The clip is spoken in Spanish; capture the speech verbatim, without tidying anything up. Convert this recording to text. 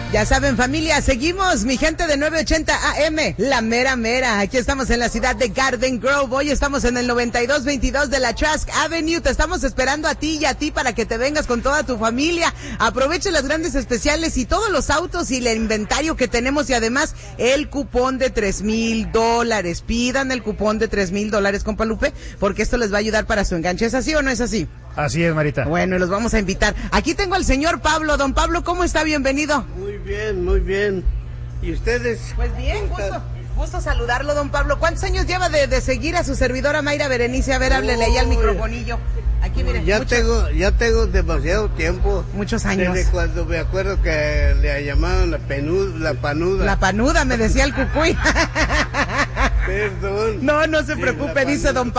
Ya saben, familia, seguimos, mi gente de nueve ochenta A M, la mera mera. Aquí estamos en la ciudad de Garden Grove. Hoy estamos en el noventa y dos veintidós de la Trask Avenue. Te estamos esperando a ti y a ti para que te vengas con toda tu familia. Aproveche los grandes especiales y todos los autos y el inventario que tenemos, y además el cupón de tres mil dólares. Pidan el cupón de tres mil dólares, compa Lupe, porque esto les va a ayudar para su enganche. ¿Es así o no es así? Así es, Marita. Bueno, y los vamos a invitar. Aquí tengo al señor Pablo. Don Pablo, ¿cómo está? Bienvenido. Muy bien, muy bien. ¿Y ustedes? Pues bien, gusto, gusto saludarlo, don Pablo. ¿Cuántos años lleva de, de seguir a su servidora Mayra Berenice? A ver, háblele ahí al microfonillo. Aquí, mire. Ya muchos, tengo, ya tengo demasiado tiempo. Muchos años. Desde cuando me acuerdo que le llamaban la penuda, la panuda. La panuda, me decía el cucuy. Perdón. No, no se Sí, preocupe, dice don Pablo.